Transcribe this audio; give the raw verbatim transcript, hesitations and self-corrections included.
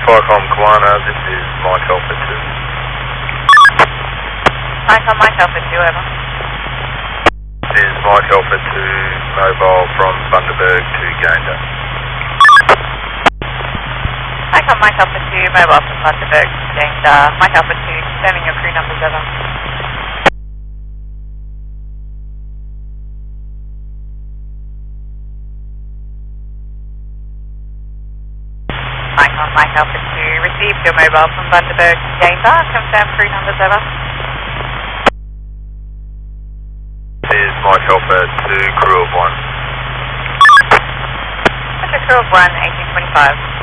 Firecom Kiwana, this is Mike Alpha two. Firecom Mike Alpha two, over. This is Mike Alpha two, mobile from Bundaberg to Gander. Firecom Mike Alpha two, mobile from Bundaberg to Gander. Mike Alpha two, confirming your crew numbers, over. Firecom Mike Alpha two, received your mobile from Bundaberg to Gander. Confirm crew numbers, over. This is Mike Alpha two, crew of one. Roger, crew of one, eighteen twenty-five.